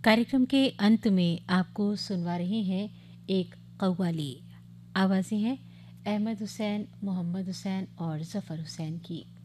कार्यक्रम के अंत में आपको सुनवा रहे हैं एक कव्वाली। आवाज़ें हैं अहमद हुसैन, मोहम्मद हुसैन और ज़फ़र हुसैन की।